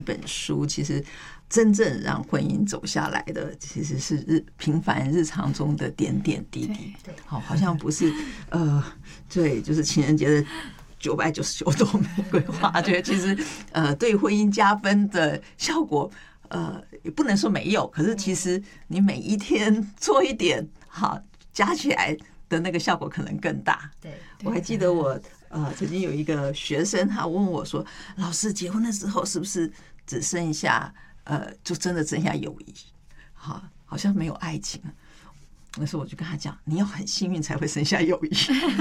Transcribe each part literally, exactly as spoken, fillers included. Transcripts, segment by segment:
本书其实真正让婚姻走下来的，其实是日平凡日常中的点点滴滴。好，好像不是呃，对，就是情人节的九百九十九朵玫瑰花，觉得其实呃对婚姻加分的效果，呃也不能说没有，可是其实你每一天做一点，好加起来的那个效果可能更大。 对， 我还记得我呃曾经有一个学生，他问我说：“老师，结婚的时候是不是只剩下呃就真的剩下友谊？好，好像没有爱情。”那时候我就跟他讲：“你要很幸运才会剩下友谊。”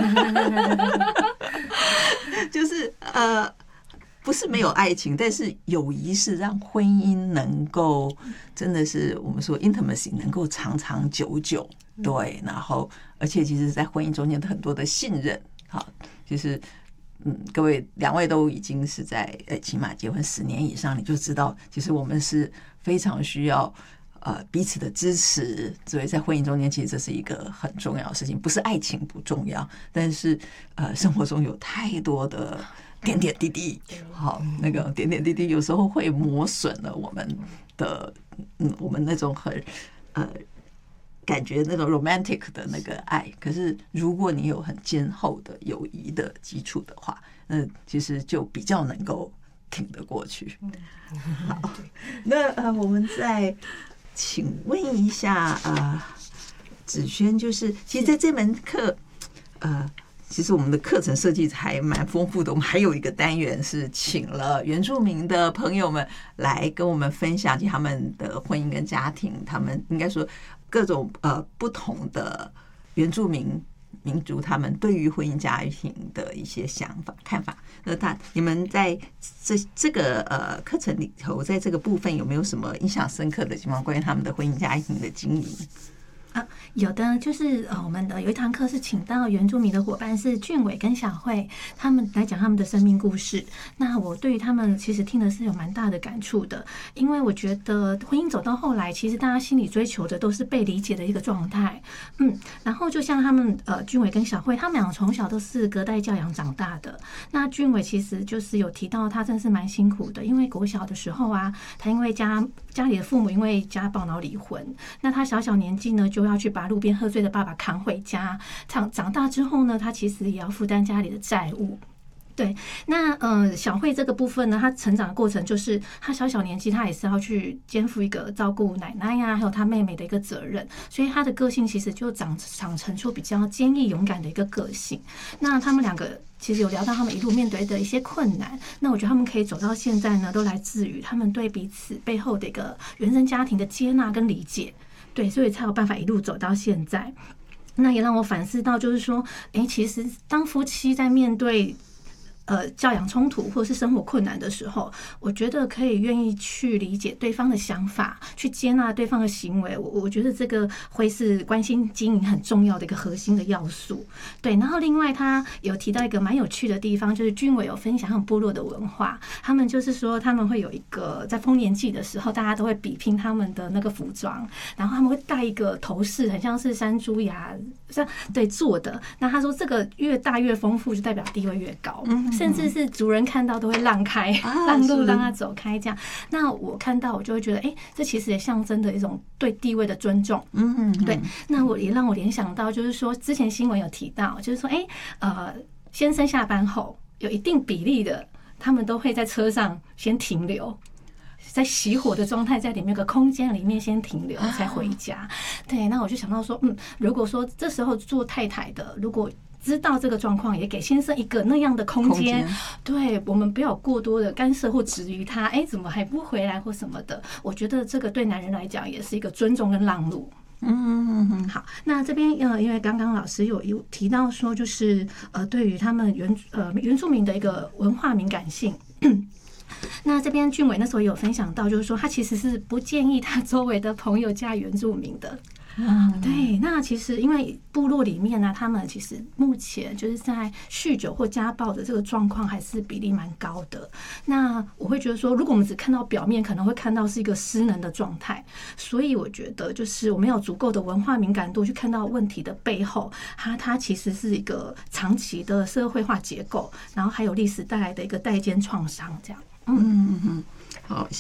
就是呃。不是没有爱情，但是友谊是让婚姻能够真的是我们说 intimacy 能够长长久久，对，然后而且其实在婚姻中间很多的信任，好，就是嗯，各位两位都已经是在呃起码结婚十年以上，你就知道，其实我们是非常需要呃彼此的支持，所以在婚姻中间，其实这是一个很重要的事情，不是爱情不重要，但是呃生活中有太多的点点滴滴，好，那个点点滴滴有时候会磨损了我们的，嗯，我们那种很呃感觉那种 romantic 的那个爱。可是如果你有很坚厚的友谊的基础的话，那其实就比较能够挺得过去。好，那呃，我们再请问一下呃，芷萱，就是其实在这门课，呃。其实我们的课程设计还蛮丰富的，我们还有一个单元是请了原住民的朋友们来跟我们分享他们的婚姻跟家庭，他们应该说各种呃不同的原住民民族他们对于婚姻家庭的一些想法看法。那他你们在这这个呃课程里头，在这个部分有没有什么印象深刻的情况，关于他们的婚姻家庭的经营？ 啊，有的就是呃，我们的有一堂课是请到原住民的伙伴是俊伟跟小慧，他们来讲他们的生命故事。那我对于他们其实听的是有蛮大的感触的，因为我觉得婚姻走到后来，其实大家心里追求的都是被理解的一个状态。嗯，然后就像他们呃，俊伟跟小慧，他们俩从小都是隔代教养长大的。那俊伟其实就是有提到他真是蛮辛苦的，因为国小的时候啊，他因为家家里的父母因为家暴然后离婚，那他小小年纪呢就要去把路边喝醉的爸爸扛回家。长长大之后呢，他其实也要负担家里的债务。对，那呃，小慧这个部分呢，她成长的过程就是她小小年纪，她也是要去肩负一个照顾奶奶呀、啊，还有她妹妹的一个责任，所以她的个性其实就长长成出比较坚毅勇敢的一个个性。那他们两个其实有聊到他们一路面对的一些困难，那我觉得他们可以走到现在呢，都来自于他们对彼此背后的一个原生家庭的接纳跟理解。对，所以才有办法一路走到现在。那也让我反思到，就是说，哎，其实当夫妻在面对呃教养冲突或是生活困难的时候，我觉得可以愿意去理解对方的想法，去接纳对方的行为。我我觉得这个会是关心经营很重要的一个核心的要素。对，然后另外他有提到一个蛮有趣的地方，就是军委有分享他们部落的文化，他们就是说他们会有一个在丰年祭的时候，大家都会比拼他们的那个服装，然后他们会戴一个头饰，很像是山猪牙像对做的。那他说这个越大越丰富，就代表地位越高。嗯，甚至是族人看到都会让开，让路让他走开这样。那我看到我就会觉得，哎、欸，这其实也象征着一种对地位的尊重。嗯，对。那我也让我联想到，就是说之前新闻有提到，就是说，哎、欸，呃，先生下班后有一定比例的，他们都会在车上先停留。在熄火的状态，在里面有个空间里面先停留，才回家。对，那我就想到说，嗯，如果说这时候做太太的，如果知道这个状况，也给先生一个那样的空间，对我们不要过多的干涉或质疑他，哎，怎么还不回来或什么的。我觉得这个对男人来讲也是一个尊重跟让路。嗯嗯嗯，好，那这边呃，因为刚刚老师有有提到说，就是呃，对于他们原呃原住民的一个文化敏感性。那这边俊伟那时候有分享到，就是说他其实是不建议他周围的朋友嫁原住民的。嗯，对。那其实因为部落里面呢，他们其实目前就是在酗酒或家暴的这个状况还是比例蛮高的。那我会觉得说，如果我们只看到表面，可能会看到是一个失能的状态。所以我觉得，就是我们要有足够的文化敏感度去看到问题的背后，它它其实是一个长期的社会化结构，然后还有历史带来的一个代间创伤，这样。 嗯嗯嗯， 好。